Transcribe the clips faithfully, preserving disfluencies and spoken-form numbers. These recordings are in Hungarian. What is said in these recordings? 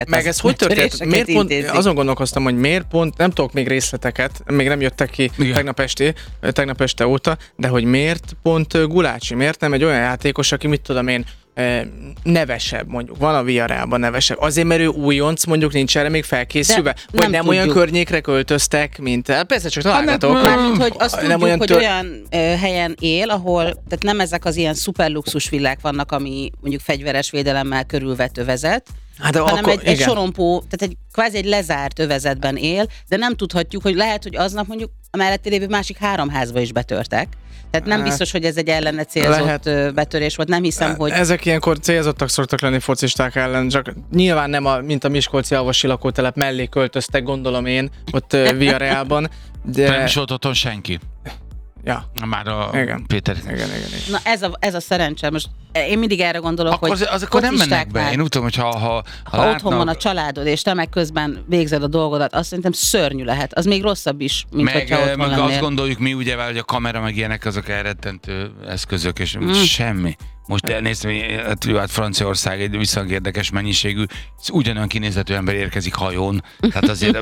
Meg ez hogy történt? Miért pont, azon gondolkoztam, hogy miért pont, nem tudok még részleteket, még nem jöttek ki tegnap, esti, tegnap este óta, de hogy miért pont Gulácsi, miért nem egy olyan játékos, aki mit tudom én, nevesebb mondjuk, van a Villarrealban nevesebb. Azért, mert ő újonc, mondjuk nincs erre még felkészülve, de vagy nem, nem olyan környékre költöztek, mint el. Persze csak találgatok. Mármint, hogy azt tudjuk, olyan hogy tör... olyan ö, helyen él, ahol, tehát nem ezek az ilyen szuper luxus villák vannak, ami mondjuk fegyveres védelemmel körülvett övezet, hát, hanem akkor, egy, egy sorompó, tehát egy kvázi egy lezárt övezetben él, de nem tudhatjuk, hogy lehet, hogy aznap mondjuk a mellette lévő másik három házba is betörtek. Tehát nem biztos, hogy ez egy ellene célzott lehet, betörés volt, nem hiszem, hogy... Ezek ilyenkor célzottak szoktak lenni focisták ellen, csak nyilván nem, a, mint a miskolci alvasi lakótelep mellé költöztek, gondolom én, ott Villarrealban, de... Nem is volt otthon senki. Ja. Már a igen. Péter. Igen, igen, igen. Na ez a, ez a szerencse. Most én mindig erre gondolok, akkor hogy az, az akkor nem mennek be. Én úgy tudom, hogy ha, ha, ha, ha ha látnak... otthon van a családod, és te meg közben végzed a dolgodat, azt szerintem szörnyű lehet. Az még rosszabb is, mint meg, hogyha otthon meg lennél. azt gondoljuk mi ugye, hogy a kamera meg ilyenek azok elrettentő eszközök, és mm. semmi. Most elnéztem, hogy hát Franciaország egy viszonylag érdekes mennyiségű, ugyanolyan kinézetű ember érkezik hajón, tehát azért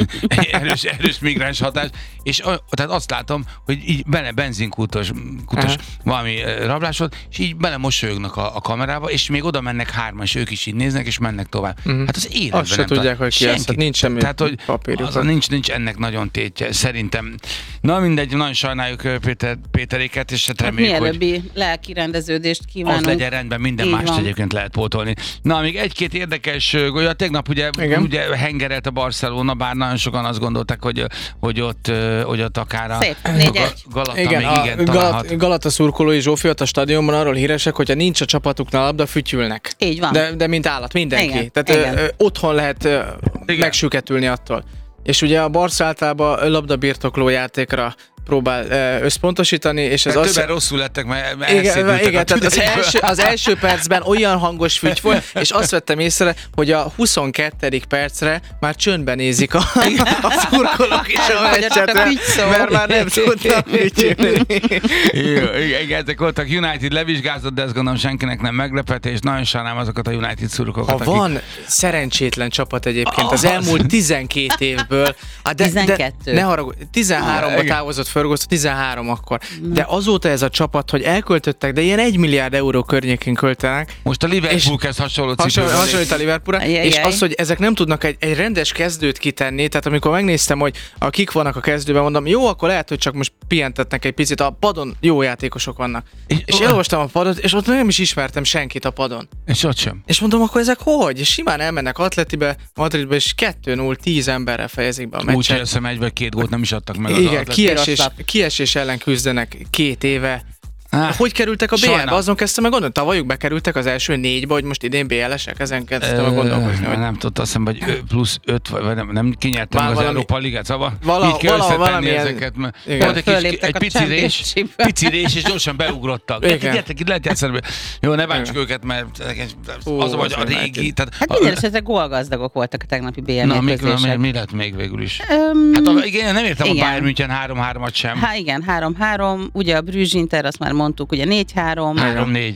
erős, erős migráns hatás, és tehát azt látom, hogy így bele benzinkútos kutos valami rablás volt, és így bele mosolyognak a, a kamerába, és még oda mennek hárman, és ők is így néznek, és mennek tovább. Mm. Hát az életben azt nem tudják, hogy ki az, nincs semmi tehát, hogy papírjuk. Az, nincs, nincs ennek nagyon tétje, szerintem. Na mindegy, nagyon sajnáljuk Péter, Péteréket, és hát reméljük, hát hogy... mielőbbi lelki rendeződést kívánunk. Az legyen rendben, minden így mást van. Egyébként lehet pótolni. Na, még egy-két érdekes, ugye tegnap ugye, ugye hengerelt a Barcelona, bár nagyon sokan azt gondolták, hogy, hogy, ott, hogy ott akár a, Szép, a Galata igen, még igen a Galata, Galata szurkolói Zsófi ott a stadionban arról híresek, hogyha nincs a csapatuknál labda, fütyülnek. Így van. De, de mint állat, mindenki. Igen, Tehát igen. Ö, otthon lehet ö, megsüketülni attól. És ugye a Barca általában labdabirtokló játékra próbál uh, összpontosítani, és ez mert az... többen rosszul lettek, mert igen, igen, tehát az első, az első percben olyan hangos fügy volt, és azt vettem észre, hogy a huszonkettedik percre már csöndben nézik a, a szurkolók is a meccset, mert már nem tudtam fütyülni. Igen, ezek voltak United levizsgázott, de ezt gondolom senkinek nem meglepetés, nagyon sajnálom azokat a United szurkolókat. Ha van szerencsétlen csapat egyébként az elmúlt tizenkét évből, de, tizenkettő. De, ne haragudj, tizenháromba távozott Ferguson, tizenhárom akkor. De azóta ez a csapat, hogy elköltöttek, de ilyen egy milliárd euró környékén költenek. Most a Liverpool kezd hasonló cipőben. Hasonlít a Liverpoolra, és az, hogy ezek nem tudnak egy, egy rendes kezdőt kitenni, tehát amikor megnéztem, hogy a kik vannak a kezdőben, mondom, jó, akkor lehet, hogy csak most pihentetnek egy picit, a padon jó játékosok vannak. És, és elolvastam a padot, és ott nem is ismertem senkit a padon. És ott sem. És mondom, akkor ezek hogy? És simán elmennek Atletibe, Madridbe, és kettő null tíz emberrel fejezik be a meccset. Úgy, hogy azt hiszem egyből-két gólt nem is adtak meg. Igen, kiesés, kiesés ellen küzdenek két éve. Ah, hogy kerültek a bé el-be? Azon kezdtem meg gondolni, tavalyuk bekerültek az első négybe, hogy most idén bé el-esek, ezen kezdtem meg gondolkozni. Hogy... Nem tudtam, azt hiszem, hogy plusz öt, vagy nem, nem kinyertem az valami... Európa Ligát, szóval vala, így kell összetenni ezeket. Volt egy, kis, egy pici rés, pici rés, és gyorsan beugrottak. Gyertek, itt lehet játszani. Jó, ne bántsuk őket, mert az vagy a régi. Hát minden esetre gólgazdagok voltak a tegnapi bé el mérkőzések. Mi lett még végül is? Hát igen, nem értem a Bayern München három-hármat sem. Hát igen, három-három, ugye a Bruges Inter, azt már mondtuk, ugye négy-három. három-négy.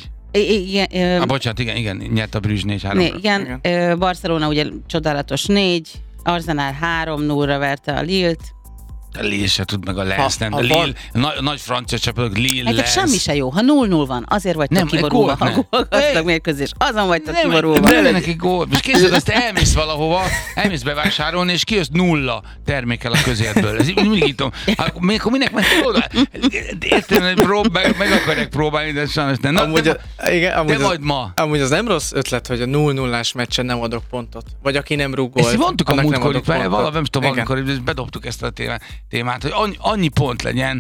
Igen. Ah, bocsánat, igen, igen, nyert a Bruges négy-három. Igen, igen. Barcelona ugye csodálatos négy, Arsenal három nullra verte a Lille-t. A Lille se tud meg a Lens, nem. Lille, nagy, nagy francia csapatok, Lille, Lens. Semmi se jó, ha null null van, azért vagytok nem, kiborulva a gólgazdag mérkőzés. Azon vagytok kiborulva. Nem neki gól. Most készülj, azt elmész valahova, elmész bevásárolni, és kijössz nulla termékkel a közérdből. Ez mindig így tudom. Még akkor minek mentek oda? Értem, hogy prób- meg, meg akarják próbálni, de sajnos nem. Amúgy, de, a, igen, amúgy de az, majd ma. Amúgy az nem rossz ötlet, hogy a null nullás meccsen nem adok pontot. Vagy aki nem rúg gólt. Ezt mondtuk a múltkor, valahogy nem tudom, igen. amikor bedobtuk ezt a témát, hogy annyi, annyi pont legyen,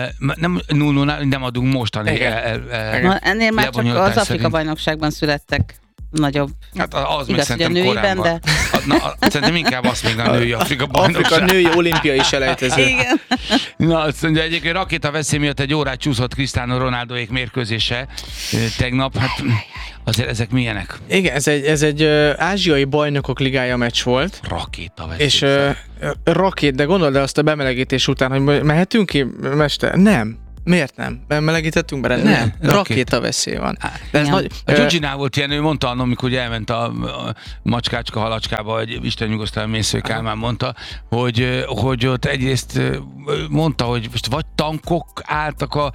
nem null null nem adunk mostani. El, el, el, ennél már csak az Afrika bajnokságban születtek nagyobb. Hát az igaz, meg hogy a nőiben, de... Na, szerintem inkább azt még a női Afrika bajnokság. Afrika női olimpiai selejtező. Igen. Na, azt mondja, egyébként rakétaveszély miatt egy órát csúszott Cristiano Ronaldoék mérkőzése tegnap. Hát azért ezek milyenek? Igen, ez egy, ez egy uh, ázsiai bajnokok ligája meccs volt. Rakétaveszély. És uh, rakét, de gondold el azt a bemelegítés után, hogy mehetünk ki, mester? Nem. Miért nem? Melegítettünk bele? Nem. nem. Rakéta veszély van. De ez nagy, a Gyugginál volt ilyen, ő mondta annak, amikor elment a, a macskácska halacskába, hogy Isten nyugosztalán Mésző Kálmán mondta, hogy, hogy ott egyrészt mondta, hogy most vagy tankok álltak a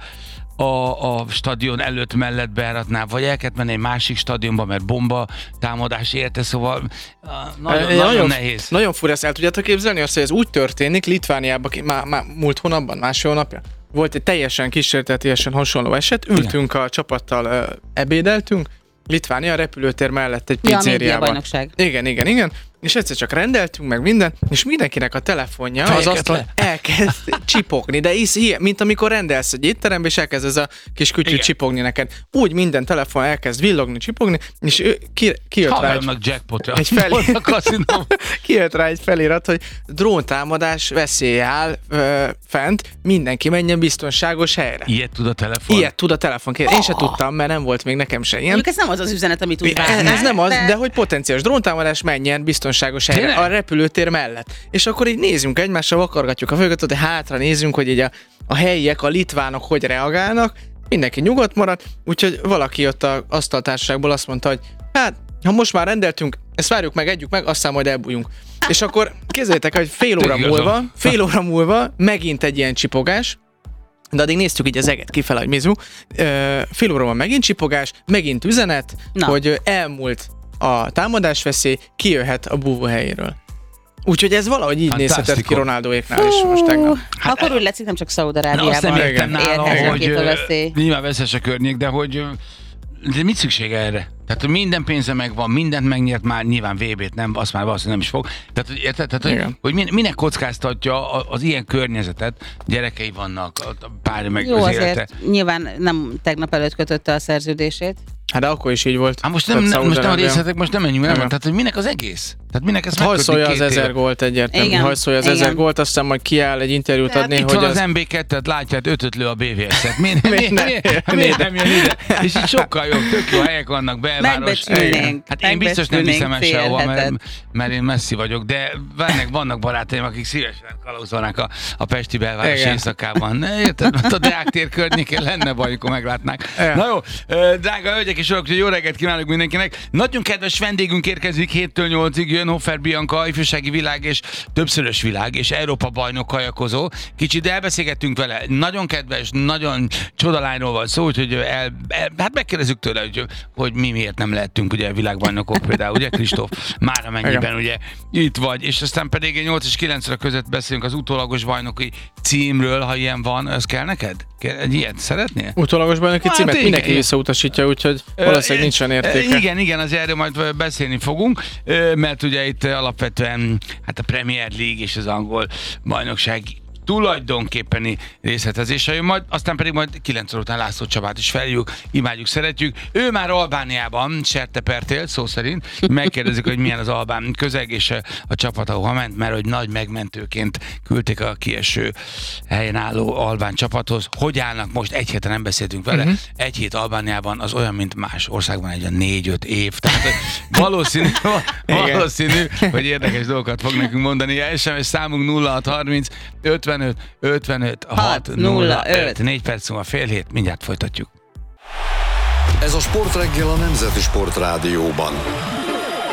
A, a stadion előtt mellett bejáratnál, vagy el kellett menni egy másik stadionba, mert bomba támadás érte, szóval nagyon, nagyon, nagyon nehéz. Nagyon fura, ezt el tudjátok képzelni, azt, hogy ez úgy történik, Litvániában má, má, múlt hónapban, másfél hónapja, volt egy teljesen kísérletesen hasonló eset, ültünk igen. a csapattal, ö, ebédeltünk, Litvánia a repülőtér mellett egy pizzériában. Ja, igen, igen, igen. És egyszer csak rendeltünk meg minden, és mindenkinek a telefonja az asztalon elkezd csipogni, de is ilyen, mint amikor rendelsz egy étterembe, és elkezd ez a kis kütyű csipogni neked. Úgy minden telefon elkezd villogni, csipogni, és ő ki, kijött rá egy, egy, felirat, kijött rá egy felirat, hogy dróntámadás veszélye áll ö, fent, mindenki menjen biztonságos helyre. Ilyet tud a telefon? Ilyet tud a telefon. Én oh. se tudtam, mert nem volt még nekem se ilyen. Mondjuk ez nem az az üzenet, amit úgy várnál. Ez nem az, de, de hogy potenciális dróntámadás menjen biztonságos helyre, tényleg? A repülőtér mellett. És akkor így nézzünk egymással, vakargatjuk a főkötöt, de hátra nézzünk, hogy így a, a helyiek, a litvánok hogy reagálnak, mindenki nyugodt marad, úgyhogy valaki jött a asztaltársaságból, azt mondta, hogy hát, ha most már rendeltünk, ezt várjuk meg, együk meg, aztán majd elbújunk. És akkor képzeljétek, hogy fél óra múlva, fél óra múlva megint egy ilyen csipogás, de addig néztük így az eget kifele, hogy mizu, fél óra van megint csipogás, megint üzenet, na. hogy elmúlt a támadásveszély, kijöhet a búvó helyéről. Úgyhogy ez valahogy így nézhetett ki Ronaldóéknál is most tegnap. Hát, akkor úgy látszik, nem csak Szaúd-Arábiában. Azt nem értem nála, hogy nyilván veszes a környék, de hogy de mit szüksége erre? Tehát, hogy minden pénze megvan, mindent megnyert már, nyilván vé bét nem, azt már valószínűleg nem is fog. Tehát, hogy, érted, tehát, hogy, hogy minek kockáztatja az ilyen környezetet, gyerekei vannak, a párja meg jó, az azért élete. Nyilván nem tegnap előtt kötötte a szerződését. Hát de akkor is így volt. Hát most nem, nem, most nem a részletek, most nem menjünk el, tehát hogy minek az egész? Tehát minek ezt megkötni hajszolja az ezer gólt egyértelmű, hajszolja az ezer gólt, aztán majd kiáll egy interjút tehát adni, itt hogy van az... az em bé kettőt, látját, ötöt lő a bé vé es-et. Miért nem jön ide? És itt sokkal jobb, tök jó helyek vannak, belváros. Hát én biztos nem viszem el sehova, mert, mert én messzi vagyok, de vannak, vannak barátaim, akik szívesen kalauzolnák a, a pesti belváros éjszakában. Érted? A Deák tér környékén lenne baj, amikor meglátnák. Igen. Na jó, drága hölgyek és urak, jó reggelt kívánok mindenkinek. Nagyon kedves vendégünk érkezik héttől nyolcig, jön Hofer Bianca, ifjúsági világ és többszörös világ és Európa bajnok kajakozó. Kicsit elbeszélgettünk vele, nagyon kedves, nagyon csodalányról van szó, úgyhogy el, el, hát megkérdezzük tőle, hogy, hogy mi miért nem lehetünk ugye világbajnokok például, ugye Kristóf? Már amennyiben ugye itt vagy, és aztán pedig nyolc és kilenc óra között beszélünk az utólagos bajnoki címről, ha ilyen van, az kell neked? Egy ilyet szeretnél? Utólagos bajnoki hát, címet igen, mindenki igen. visszautasítja, úgyhogy valószínűleg nincsen értéke. Igen, igen, azért erről majd beszélni fogunk, mert ugye itt alapvetően hát a Premier League és az angol bajnokság tulajdonképpeni részletezése jön majd, aztán pedig majd kilenc óra után László Csabát is feljük, imádjuk, szeretjük. Ő már Albániában sertepertél, szó szerint. Megkérdezik, hogy milyen az albán közeg, és a csapat, ahova ment, mert hogy nagy megmentőként küldték a kieső helyen álló albán csapathoz. Hogy állnak most? Egy héten nem beszéltünk vele. Uh-huh. Egy hét Albániában az olyan, mint más országban egy négy-öt év. Tehát valószínű, valószínű, hogy érdekes dolgokat fog nekünk mondani. es em es számunk nulla hat harminc ötvenöt ötvenöt hat nulla öt. Négy perc múlva fél hét, mindjárt folytatjuk. Ez a Sportreggel a Nemzeti Sportrádióban.